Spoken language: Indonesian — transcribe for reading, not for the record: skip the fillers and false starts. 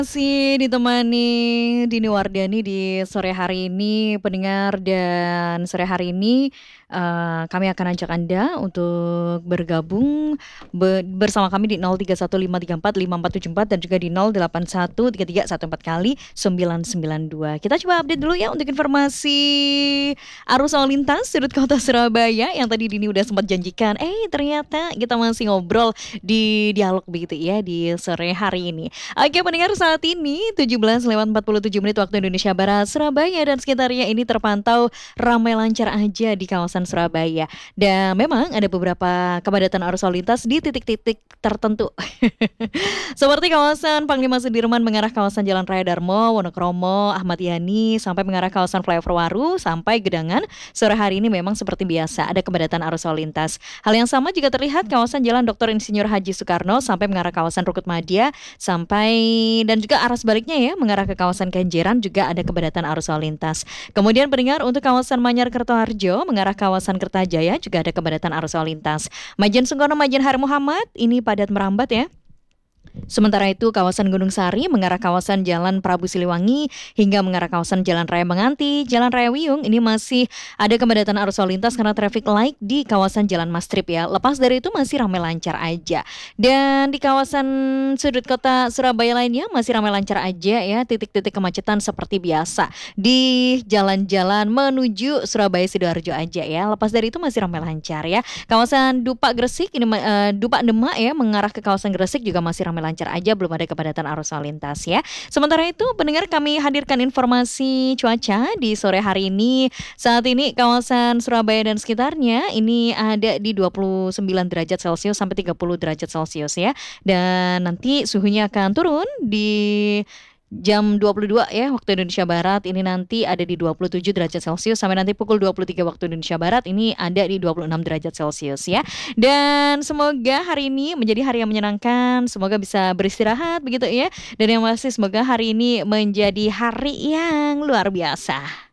Masih ditemani Dini Wardani di sore hari ini pendengar dan sore hari ini kami akan ajak Anda untuk bergabung bersama kami di 0315345474 dan juga di 08133114 kali 992. Kita coba update dulu ya untuk informasi arus lalu lintas sudut kota Surabaya yang tadi Dini udah sempat janjikan. Ternyata kita masih ngobrol di dialog begitu ya di sore hari ini. Oke pendengar, saat ini 17:47 waktu Indonesia Barat, Surabaya dan sekitarnya ini terpantau ramai lancar aja di kawasan Surabaya. Dan memang ada beberapa kepadatan arus lalu lintas di titik-titik tertentu. Seperti kawasan Panglima Sudirman mengarah kawasan Jalan Raya Darmo, Wonokromo, Ahmad Yani sampai mengarah kawasan Flyover Waru sampai Gedangan. Sore hari ini memang seperti biasa ada kepadatan arus lalu lintas. Hal yang sama juga terlihat kawasan Jalan Dr. Insinyur Haji Soekarno sampai mengarah kawasan Rukut Madya sampai dan juga arah sebaliknya ya mengarah ke kawasan Kenjeran juga ada kepadatan arus lalu lintas. Kemudian pendengar untuk kawasan Manyar Kertoharjo mengarah kawasan Kertajaya juga ada kepadatan arus lalu lintas. Majen Sungkono Majen Hari Muhammad ini padat merambat ya. Sementara itu kawasan Gunung Sari mengarah kawasan Jalan Prabu Siliwangi hingga mengarah kawasan Jalan Raya Menganti, Jalan Raya Wiyung ini masih ada kepadatan arus lalu lintas karena traffic light di kawasan Jalan Mastrip ya. Lepas dari itu masih ramai lancar aja. Dan di kawasan sudut kota Surabaya lainnya masih ramai lancar aja ya, titik-titik kemacetan seperti biasa di jalan-jalan menuju Surabaya Sidoarjo aja ya. Lepas dari itu masih ramai lancar ya. Kawasan Dupak Gresik ini Dupak Demak ya mengarah ke kawasan Gresik juga masih ramai lancar aja, belum ada kepadatan arus lalu lintas ya. Sementara itu pendengar, kami hadirkan informasi cuaca di sore hari ini. Saat ini kawasan Surabaya dan sekitarnya ini ada di 29 derajat Celcius sampai 30 derajat Celcius ya. Dan nanti suhunya akan turun di jam 22 ya waktu Indonesia Barat ini nanti ada di 27 derajat Celcius sampai nanti pukul 23 waktu Indonesia Barat ini ada di 26 derajat Celcius ya. Dan semoga hari ini menjadi hari yang menyenangkan, semoga bisa beristirahat begitu ya. Dan yang pasti semoga hari ini menjadi hari yang luar biasa.